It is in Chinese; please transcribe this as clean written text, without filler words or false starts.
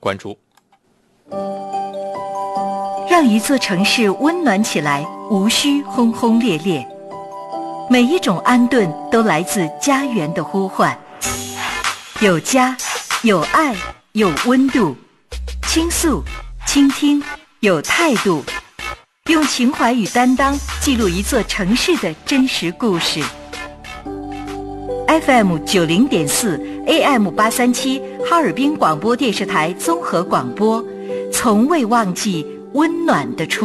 关注。 让一座城市温暖起来，无需轰轰烈烈。每一种安顿都来自家园的呼唤。有家，有爱，有温度。倾诉，倾听，有态度。用情怀与担当记录一座城市的真实故事。FM 90.4 AM 837哈尔滨广播电视台综合广播，从未忘记温暖的初